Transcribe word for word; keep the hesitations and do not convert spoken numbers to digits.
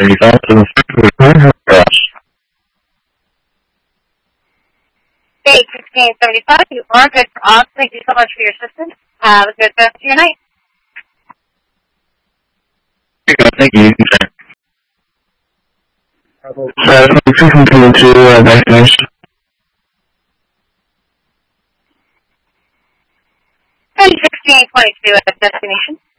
thirty-five to the fifth cross. State sixteen seventy-five, you are good for off. Thank you so much for your assistance. Have a good rest of your night. Thank you. Seven fifty-two to uh, destination. sixteen twenty-two at destination.